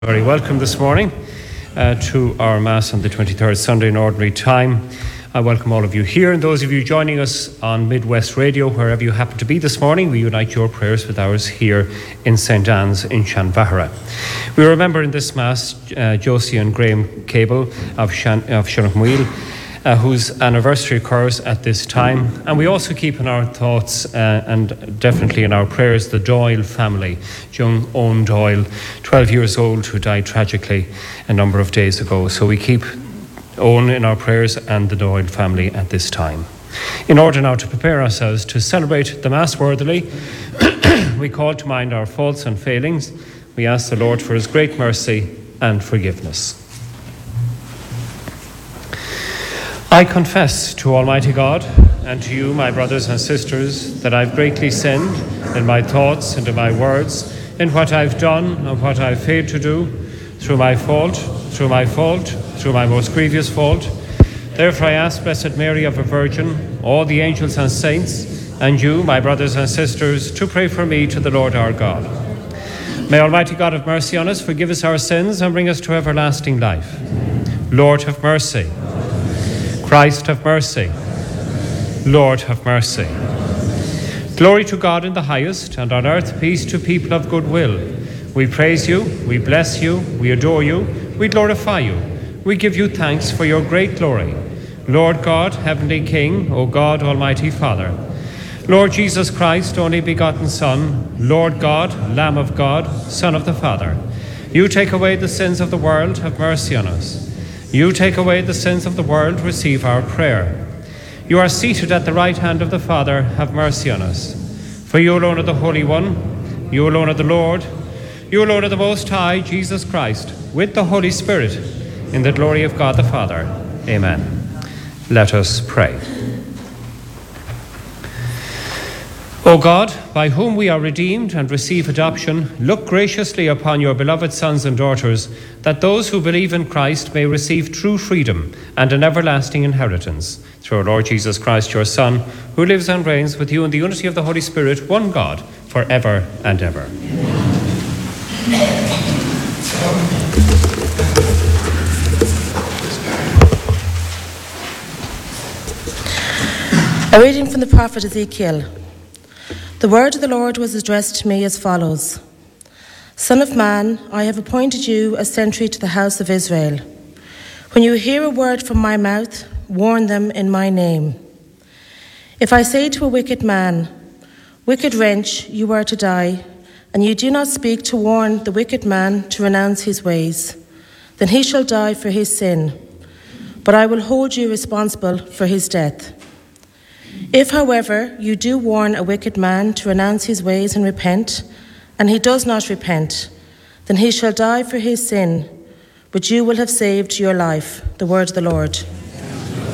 Very welcome this morning to our Mass on the 23rd Sunday in Ordinary Time. I welcome all of you here and those of you joining us on Midwest Radio, wherever you happen to be this morning. We unite your prayers with ours here in St. Anne's in Shanvahara. We remember in this Mass Josie and Graham Cable of Shanachmuil, whose anniversary occurs at this time. And we also keep in our thoughts and definitely in our prayers the Doyle family. Young Owen Doyle, 12 years old, who died tragically a number of days ago. So we keep Owen in our prayers and the Doyle family at this time. In order now to prepare ourselves to celebrate the Mass worthily, we call to mind our faults and failings. We ask the Lord for his great mercy and forgiveness. I confess to Almighty God and to you, my brothers and sisters, that I've greatly sinned in my thoughts and in my words, in what I've done and what I've failed to do, through my most grievous fault. Therefore I ask Blessed Mary, ever Virgin, all the angels and saints, and you, my brothers and sisters, to pray for me to the Lord our God. May Almighty God have mercy on us, forgive us our sins, and bring us to everlasting life. Lord, have mercy. Christ, have mercy. Lord, have mercy. Glory to God in the highest, and on earth peace to people of good will. We praise you, we bless you, we adore you, we glorify you. We give you thanks for your great glory. Lord God, heavenly King, O God, almighty Father. Lord Jesus Christ, only begotten Son, Lord God, Lamb of God, Son of the Father. You take away the sins of the world, have mercy on us. You take away the sins of the world, receive our prayer. You are seated at the right hand of the Father, have mercy on us. For you alone are the Holy One, you alone are the Lord, you alone are the Most High, Jesus Christ, with the Holy Spirit, in the glory of God the Father. Amen. Let us pray. O God, by whom we are redeemed and receive adoption, look graciously upon your beloved sons and daughters, that those who believe in Christ may receive true freedom and an everlasting inheritance. Through our Lord Jesus Christ, your Son, who lives and reigns with you in the unity of the Holy Spirit, one God, forever and ever. A reading from the prophet Ezekiel. The word of the Lord was addressed to me as follows. Son of man, I have appointed you a sentry to the house of Israel. When you hear a word from my mouth, warn them in my name. If I say to a wicked man, wicked wretch, you are to die, and you do not speak to warn the wicked man to renounce his ways, then he shall die for his sin, but I will hold you responsible for his death. If, however, you do warn a wicked man to renounce his ways and repent, and he does not repent, then he shall die for his sin, but you will have saved your life. The word of the Lord.